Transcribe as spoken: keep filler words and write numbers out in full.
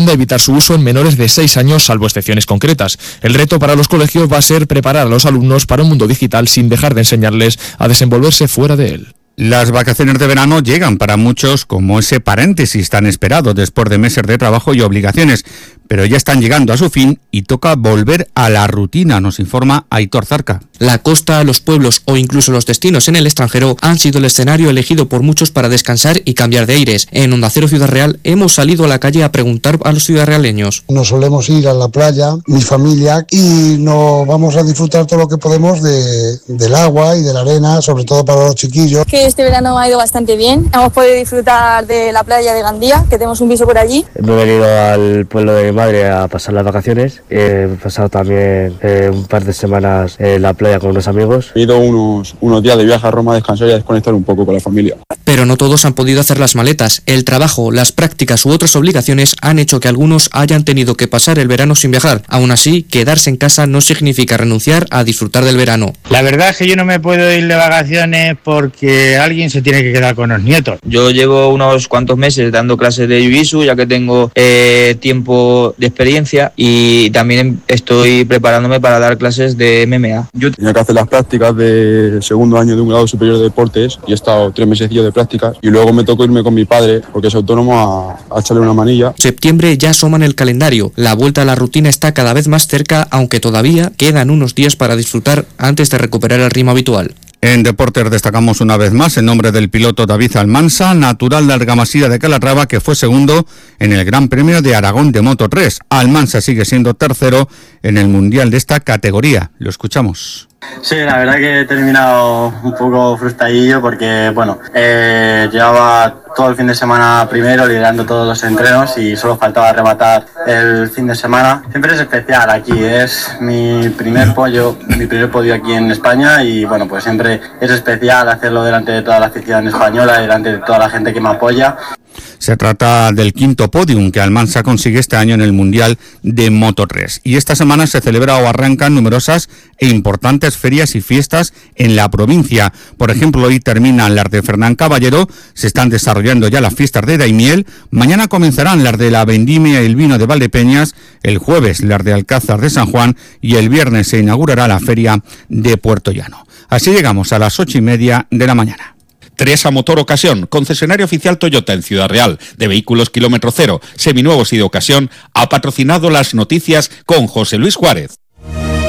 recomienda evitar su uso en menores de seis años, salvo excepciones concretas. El reto para los colegios va a ser preparar a los alumnos para un mundo digital sin dejar de enseñarles a desenvolverse fuera de él. Las vacaciones de verano llegan para muchos como ese paréntesis tan esperado después de meses de trabajo y obligaciones, pero ya están llegando a su fin y toca volver a la rutina, nos informa Aitor Zarca. La costa, los pueblos o incluso los destinos en el extranjero han sido el escenario elegido por muchos para descansar y cambiar de aires. En Onda Cero Ciudad Real hemos salido a la calle a preguntar a los ciudadrealeños. Nos solemos ir a la playa, mi familia, y nos vamos a disfrutar todo lo que podemos de, del agua y de la arena, sobre todo para los chiquillos. Que este verano ha ido bastante bien. Hemos podido disfrutar de la playa de Gandía, que tenemos un piso por allí. Hemos venido al pueblo de mi madre a pasar las vacaciones. He pasado también eh, un par de semanas en la playa con unos amigos. He ido unos, unos días de viaje a Roma a descansar y a desconectar un poco con la familia. Pero no todos han podido hacer las maletas. El trabajo, las prácticas u otras obligaciones han hecho que algunos hayan tenido que pasar el verano sin viajar. Aún así, quedarse en casa no significa renunciar a disfrutar del verano. La verdad es que yo no me puedo ir de vacaciones porque alguien se tiene que quedar con los nietos. Yo llevo unos cuantos meses dando clases de Jiu-Jitsu, ya que tengo eh, tiempo de experiencia, y también estoy preparándome para dar clases de M M A. Yo tenía que hacer las prácticas de segundo año de un grado superior de deportes y he estado tres mesecillos de prácticas y luego me tocó irme con mi padre, porque es autónomo, a, a echarle una manilla. Septiembre ya asoma en el calendario. La vuelta a la rutina está cada vez más cerca, aunque todavía quedan unos días para disfrutar antes de recuperar el ritmo habitual. En deportes destacamos una vez más el nombre del piloto David Almansa, natural de Argamasilla de Calatrava, que fue segundo en el Gran Premio de Aragón de Moto tres. Almansa sigue siendo tercero en el Mundial de esta categoría. Lo escuchamos. Sí, la verdad que he terminado un poco frustradillo porque, bueno, eh, llevaba todo el fin de semana primero liderando todos los entrenos y solo faltaba rematar el fin de semana. Siempre es especial aquí, es mi primer pollo, mi primer podio aquí en España y, bueno, pues siempre es especial hacerlo delante de toda la afición española y delante de toda la gente que me apoya. Se trata del quinto podium que Almansa consigue este año en el Mundial de Moto tres. Y esta semana se celebra o arrancan numerosas e importantes ferias y fiestas en la provincia. Por ejemplo, hoy terminan las de Fernán Caballero, se están desarrollando ya las fiestas de Daimiel, mañana comenzarán las de la Vendimia y el Vino de Valdepeñas, el jueves las de Alcázar de San Juan y el viernes se inaugurará la feria de Puerto Llano. Así llegamos a las ocho y media de la mañana. Teresa Motor Ocasión, concesionario oficial Toyota en Ciudad Real, de vehículos kilómetro cero, seminuevos y de ocasión, ha patrocinado las noticias con José Luis Juárez.